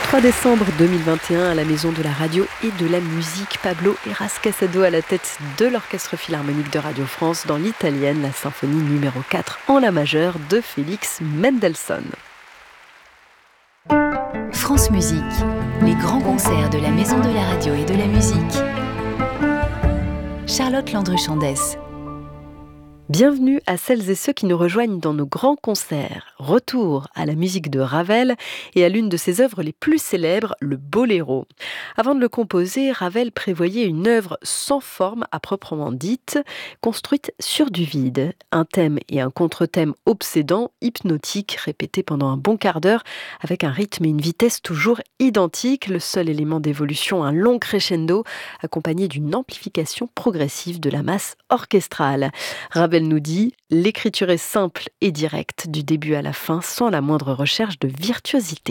3 décembre 2021, à la Maison de la Radio et de la Musique, Pablo Heras Casado à la tête de l'Orchestre Philharmonique de Radio France dans l'italienne, la symphonie numéro 4 en la majeure de Félix Mendelssohn. France Musique, les grands concerts de la Maison de la Radio et de la Musique. Charlotte Landru-Chandès. Bienvenue à celles et ceux qui nous rejoignent dans nos grands concerts. Retour à la musique de Ravel et à l'une de ses œuvres les plus célèbres, le boléro. Avant de le composer, Ravel prévoyait une œuvre sans forme à proprement dite, construite sur du vide. Un thème et un contre-thème obsédants, hypnotiques, répétés pendant un bon quart d'heure, avec un rythme et une vitesse toujours identiques. Le seul élément d'évolution, un long crescendo, accompagné d'une amplification progressive de la masse orchestrale. Ravel nous dit « L'écriture est simple et directe du début à la fin, sans la moindre recherche de virtuosité ».